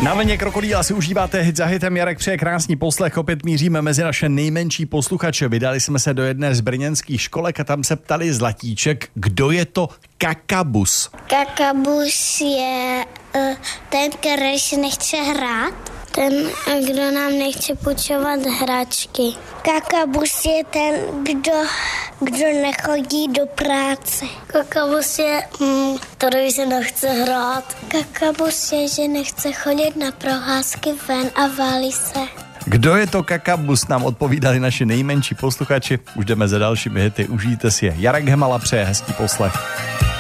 Na vlně Krokodýla si užíváte hit za hitem, Jarek přeje krásný poslech, opět míříme mezi naše nejmenší posluchače. Vydali jsme se do jedné z brněnských školek a tam se ptali Zlatíček, kdo je to kakabus. Kakabus je ten, který si nechce hrát. Ten, kdo nám nechce půjčovat hračky. Kakabus je ten, kdo nechodí do práce. Kakabus je, který se nechce hrát. Kakabus je, že nechce chodit na procházky ven a válí se. Kdo je to kakabus, nám odpovídali naši nejmenší posluchači. Už jdeme za dalšími hity, užijte si je. Jarek Hemala přeje hezký poslech.